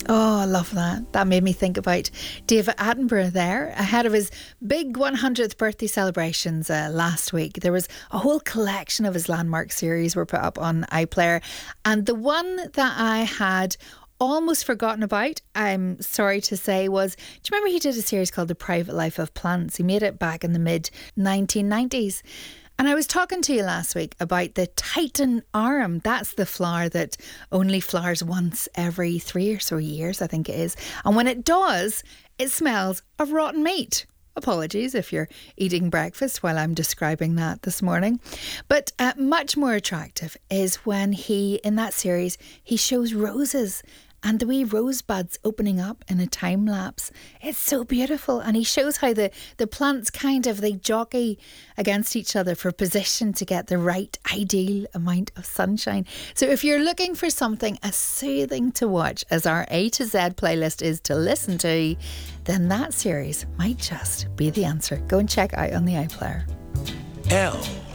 Oh, I love that. That made me think about David Attenborough there, ahead of his big 100th birthday celebrations last week. There was a whole collection of his landmark series were put up on iPlayer. And the one that I had almost forgotten about, I'm sorry to say, was, do you remember he did a series called The Private Life of Plants? He made it back in the mid 1990s. And I was talking to you last week about the Titan Arum. That's the flower that only flowers once every 3 or so years, I think it is. And when it does, it smells of rotten meat. Apologies if you're eating breakfast while I'm describing that this morning. But much more attractive is when in that series, he shows roses and the wee rosebuds opening up in a time lapse. It's so beautiful. And he shows how the plants they jockey against each other for position to get the right ideal amount of sunshine. So if you're looking for something as soothing to watch as our A to Z playlist is to listen to, then that series might just be the answer. Go and check it out on the iPlayer. L